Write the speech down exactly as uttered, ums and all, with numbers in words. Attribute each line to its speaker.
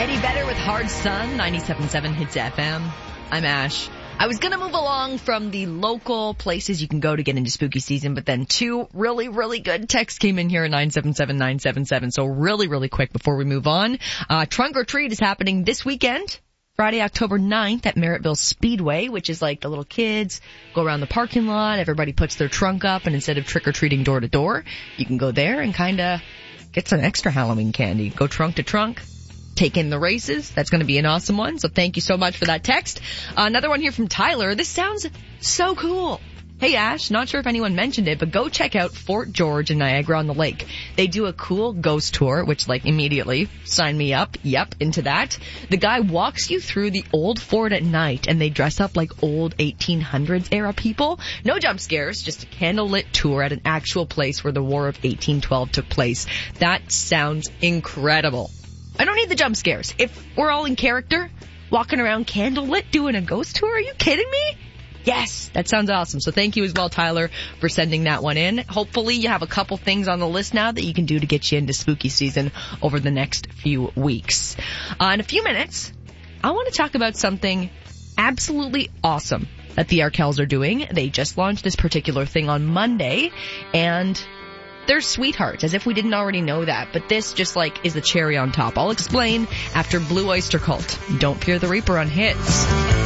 Speaker 1: Eddie Vedder with Hard Sun, ninety-seven point seven Hits F M. I'm Ash. I was going to move along from the local places you can go to get into spooky season, but then two really, really good texts came in here at nine seven seven nine seven seven. So really, really quick before we move on. Uh, Trunk or Treat is happening this weekend, Friday, October ninth at Merrittville Speedway, which is like the little kids go around the parking lot. Everybody puts their trunk up, and instead of trick-or-treating door to door, you can go there and kind of get some extra Halloween candy. Go trunk to trunk. Take in the races. That's going to be an awesome one. So thank you so much for that text. Uh, another one here from Tyler. This sounds so cool. Hey Ash, not sure if anyone mentioned it, but go check out Fort George in Niagara on the Lake. They do a cool ghost tour, which like immediately sign me up. Yep, into that. The guy walks you through the old fort at night, and they dress up like old eighteen hundreds era people. No jump scares, just a candlelit tour at an actual place where the War of eighteen twelve took place. That sounds incredible. I don't need the jump scares. If we're all in character, walking around candlelit doing a ghost tour, are you kidding me? Yes, that sounds awesome. So thank you as well, Tyler, for sending that one in. Hopefully you have a couple things on the list now that you can do to get you into spooky season over the next few weeks. Uh, in a few minutes, I want to talk about something absolutely awesome that the Arkells are doing. They just launched this particular thing on Monday, and they're sweethearts, as if we didn't already know that. But this just like is the cherry on top. I'll explain after Blue Oyster Cult. Don't Fear the Reaper on Hits.